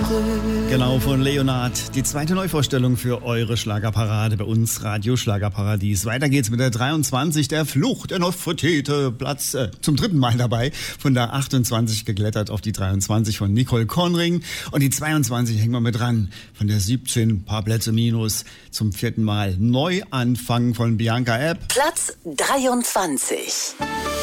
Genau, von Leonard. Die zweite Neuvorstellung für eure Schlagerparade bei uns, Radio Schlagerparadies. Weiter geht's mit der 23, der Fluch der Nofretete, Platz zum dritten Mal dabei. Von der 28 geklettert auf die 23 von Nicole Konring. Und die 22 hängen wir mit dran. Von der 17, ein paar Plätze minus, zum vierten Mal Neuanfang von Bianca Epp. Platz 23.